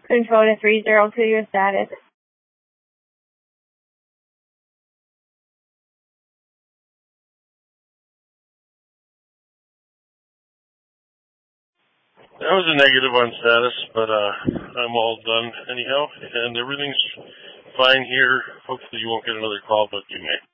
Control to 302, your status. That was a negative on status, but I'm all done anyhow, and everything's fine here. Hopefully you won't get another call, but you may.